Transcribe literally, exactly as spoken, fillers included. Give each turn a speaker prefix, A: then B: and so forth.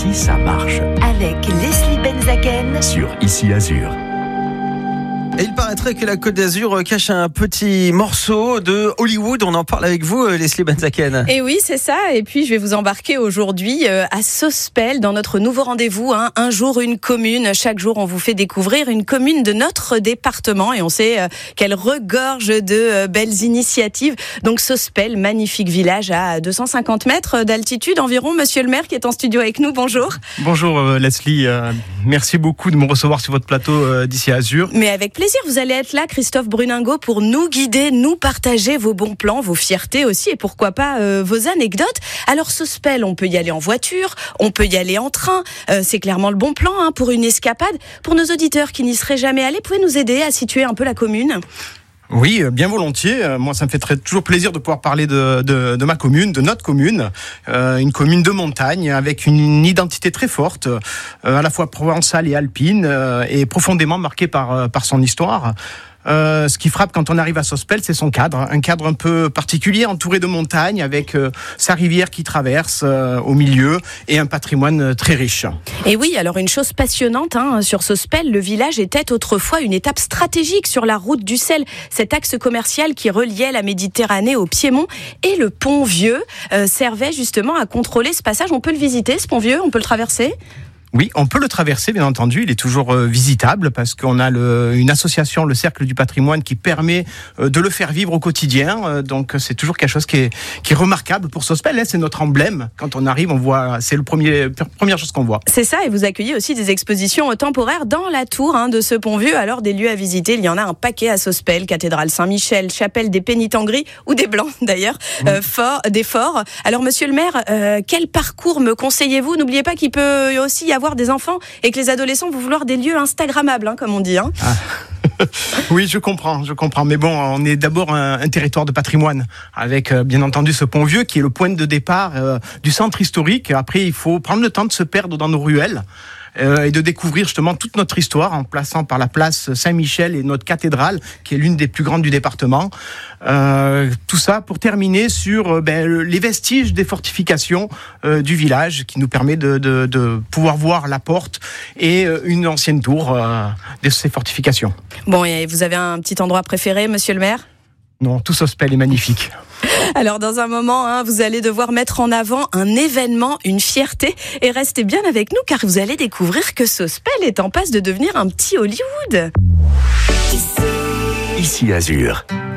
A: Ici, ça marche.
B: Avec Leslie Benzaken
A: Sur Ici Azur.
C: Et il paraîtrait que la Côte d'Azur cache un petit morceau de Hollywood. On en parle avec vous, Leslie Benzaken.
D: Et oui, c'est ça. Et puis, je vais vous embarquer aujourd'hui à Sospel dans notre nouveau rendez-vous. Hein. Un jour, une commune. Chaque jour, on vous fait découvrir une commune de notre département. Et on sait qu'elle regorge de belles initiatives. Donc, Sospel, magnifique village à deux cent cinquante mètres d'altitude environ. Monsieur le maire qui est en studio avec nous, bonjour.
E: Bonjour euh, Leslie. Euh, merci beaucoup de me recevoir sur votre plateau euh, d'Ici Azur.
D: Mais avec plaisir. Vous allez être là, Christophe Bruningo, pour nous guider, nous partager vos bons plans, vos fiertés aussi, et pourquoi pas euh, vos anecdotes. Alors, Sospel, on peut y aller en voiture, on peut y aller en train. Euh, c'est clairement le bon plan hein, pour une escapade. Pour nos auditeurs qui n'y seraient jamais allés, pouvez nous aider à situer un peu la commune ?
E: Oui, bien volontiers. Moi, ça me fait très, toujours plaisir de pouvoir parler de, de, de ma commune, de notre commune. Euh, une commune de montagne avec une, une identité très forte, euh, à la fois provençale et alpine, euh, et profondément marquée par, par son histoire. Euh, ce qui frappe quand on arrive à Sospel, c'est son cadre, un cadre un peu particulier, entouré de montagnes, avec euh, sa rivière qui traverse euh, au milieu et un patrimoine très riche.
D: Et oui, alors une chose passionnante hein, sur Sospel, le village était autrefois une étape stratégique sur la route du sel, cet axe commercial qui reliait la Méditerranée au Piémont, et le pont Vieux euh, servait justement à contrôler ce passage. On peut le visiter, ce pont Vieux, on peut le traverser ?
E: Oui, on peut le traverser, bien entendu. Il est toujours euh, visitable parce qu'on a le, une association, le Cercle du Patrimoine, qui permet euh, de le faire vivre au quotidien. Euh, donc, c'est toujours quelque chose qui est, qui est remarquable pour Sospel. Là, c'est notre emblème. Quand on arrive, on voit, c'est le premier, première chose qu'on voit.
D: C'est ça. Et vous accueillez aussi des expositions temporaires dans la tour hein, de ce pont Vieux. Alors, des lieux à visiter, il y en a un paquet à Sospel, cathédrale Saint-Michel, chapelle des Pénitengries ou des Blancs d'ailleurs, mmh. euh, fort, des forts. Alors, monsieur le maire, euh, quel parcours me conseillez-vous ? N'oubliez pas qu'il peut aussi y avoir des enfants et que les adolescents vont vouloir des lieux instagrammables, hein, comme on dit. Hein.
E: Ah. Oui, je comprends, je comprends. Mais bon, on est d'abord un, un territoire de patrimoine, avec euh, bien entendu ce pont Vieux qui est le point de départ euh, du centre historique. Après, il faut prendre le temps de se perdre dans nos ruelles. Euh, et de découvrir justement toute notre histoire en passant par la place Saint-Michel et notre cathédrale qui est l'une des plus grandes du département. Euh, tout ça pour terminer sur euh, ben, les vestiges des fortifications euh, du village qui nous permet de, de, de pouvoir voir la porte et euh, une ancienne tour euh, de ces fortifications.
D: Bon, et vous avez un petit endroit préféré, monsieur le maire ?
E: Non, tout Sospel est magnifique.
D: Alors dans un moment, hein, vous allez devoir mettre en avant un événement, une fierté, et restez bien avec nous car vous allez découvrir que Sospel est en passe de devenir un petit Hollywood.
A: Ici Azur.